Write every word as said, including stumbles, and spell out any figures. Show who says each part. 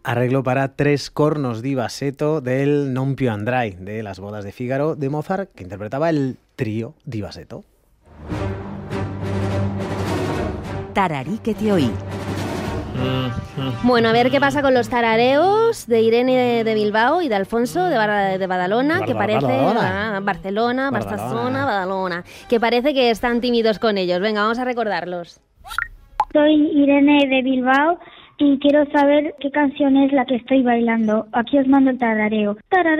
Speaker 1: Arreglo para tres cornos di bassetto del Non più andrai, de Las bodas de Fígaro, de Mozart, que interpretaba el trío di bassetto.
Speaker 2: Tararí que te oí.
Speaker 3: Bueno, a ver qué pasa con los tarareos de Irene de, de Bilbao y de Alfonso de, Bar de Badalona,
Speaker 1: Bar
Speaker 3: que parece...
Speaker 1: Badalona.
Speaker 3: Ah, Barcelona,
Speaker 1: Badalona.
Speaker 3: Barcelona, Badalona, que parece que están tímidos con ellos. Venga, vamos a recordarlos.
Speaker 4: Soy Irene de Bilbao y quiero saber qué canción es la que estoy bailando. Aquí os mando el tarareo. Tarará.